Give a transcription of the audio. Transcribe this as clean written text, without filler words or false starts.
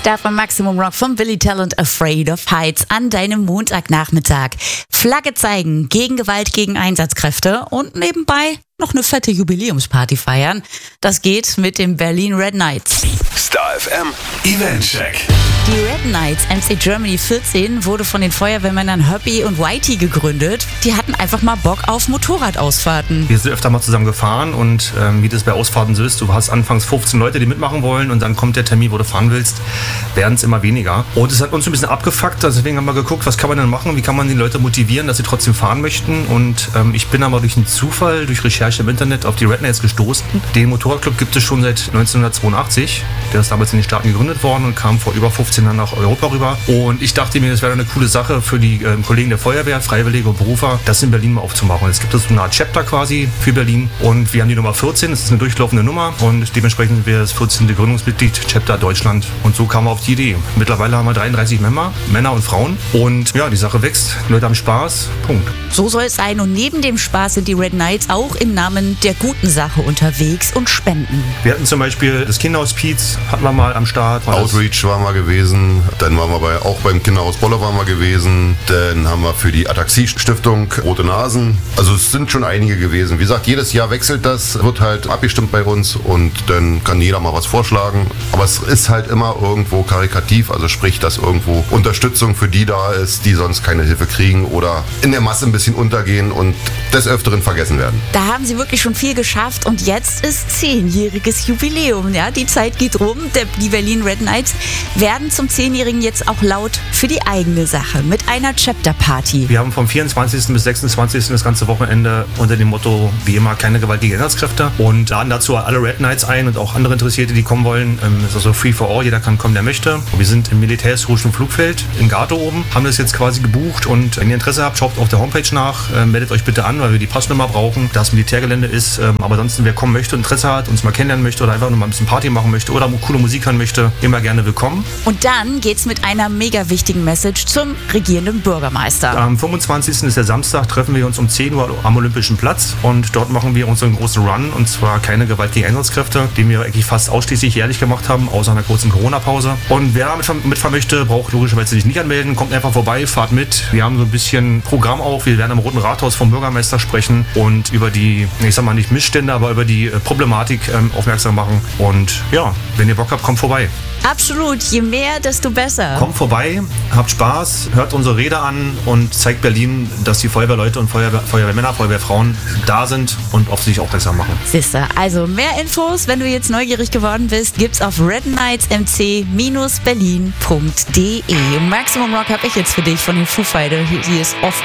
Da von Maximum Rock von Billy Talent Afraid of Heights an deinem Montagnachmittag. Flagge zeigen gegen Gewalt gegen Einsatzkräfte und nebenbei noch eine fette Jubiläumsparty feiern. Das geht mit den Berlin Red Knights. Star FM Eventcheck. Die Red Knights MC Germany 14 wurde von den Feuerwehrmännern Herbie und Whitey gegründet. Die hatten einfach mal Bock auf Motorradausfahrten. Wir sind öfter mal zusammen gefahren und wie das bei Ausfahrten so ist, du hast anfangs 15 Leute, die mitmachen wollen und dann kommt der Termin, wo du fahren willst, werden es immer weniger. Und es hat uns ein bisschen abgefuckt, deswegen haben wir geguckt, was kann man denn machen, wie kann man die Leute motivieren, dass sie trotzdem fahren möchten. Und ich bin aber durch einen Zufall, durch Recherche im Internet auf die Red Knights gestoßen. Den Motorradclub gibt es schon seit 1982. Der ist damals in den Staaten gegründet worden und kam vor über 15 Jahren nach Europa rüber. Und ich dachte mir, das wäre eine coole Sache für die Kollegen der Feuerwehr, Freiwillige und Berufer, das in Berlin mal aufzumachen. Jetzt gibt es so eine Art Chapter quasi für Berlin und wir haben die Nummer 14, das ist eine durchlaufende Nummer und dementsprechend sind wir das 14. Gründungsmitglied, Chapter Deutschland. Und so kamen wir auf die Idee. Mittlerweile haben wir 33 Member, Männer und Frauen und ja, die Sache wächst, die Leute haben Spaß, Punkt. So soll es sein und neben dem Spaß sind die Red Knights auch im Namen der guten Sache unterwegs und spenden. Wir hatten zum Beispiel das Kinderhospiz, hatten wir mal am Start. Outreach waren wir gewesen, dann waren wir auch beim Kinderhaus Boller waren wir gewesen, dann haben wir für die Ataxie-Stiftung Rote Nasen, also es sind schon einige gewesen. Wie gesagt, jedes Jahr wechselt das, wird halt abgestimmt bei uns und dann kann jeder mal was vorschlagen, aber es ist halt immer irgendwo karikativ, also sprich, dass irgendwo Unterstützung für die da ist, die sonst keine Hilfe kriegen oder in der Masse ein bisschen untergehen und des Öfteren vergessen werden. Da haben sie wirklich schon viel geschafft und jetzt ist 10-jähriges Jubiläum. Ja? Die Zeit geht rum. Die Berlin Red Knights werden zum 10-Jährigen jetzt auch laut für die eigene Sache mit einer Chapter-Party. Wir haben vom 24. bis 26. das ganze Wochenende unter dem Motto, wie immer, keine Gewalt gegen Einsatzkräfte und laden dazu alle Red Knights ein und auch andere Interessierte, die kommen wollen. Es ist also free for all, jeder kann kommen, der möchte. Wir sind im militärhistorischen Flugfeld in Gato oben, haben das jetzt quasi gebucht und wenn ihr Interesse habt, schaut auf der Homepage nach, meldet euch bitte an, weil wir die Passnummer brauchen, da das Militärgelände ist. Aber ansonsten, wer kommen möchte und Interesse hat, uns mal kennenlernen möchte oder einfach nur mal ein bisschen Party machen möchte oder coole Musik hören möchte, immer gerne willkommen. Und dann geht's mit einer mega wichtigen Message zum regierenden Bürgermeister. Am 25. ist der Samstag, treffen wir uns um 10 Uhr am Olympischen Platz und dort machen wir unseren großen Run und zwar keine Gewalt gegen Einsatzkräfte, den wir eigentlich fast ausschließlich jährlich gemacht haben, außer einer kurzen Corona-Pause. Und wer mitfahren möchte, braucht logischerweise sich nicht anmelden, kommt einfach vorbei, fahrt mit. Wir haben so ein bisschen Programm auch, wir werden im Roten Rathaus vom Bürgermeister sprechen und über die, ich sag mal nicht Missstände, aber über die Problematik aufmerksam machen. Und ja, wenn ihr Bock habt, kommt vorbei. Absolut, je mehr, desto besser. Kommt vorbei, habt Spaß, hört unsere Rede an und zeigt Berlin, dass die Feuerwehrleute und Feuerwehrmänner, Feuerwehrfrauen da sind und auf sich aufmerksam machen. Siehste, also mehr Infos, wenn du jetzt neugierig geworden bist, gibt's auf redknightsmc-berlin.de. Maximum Rock habe ich jetzt für dich von den Foo Fighters. Hier ist Off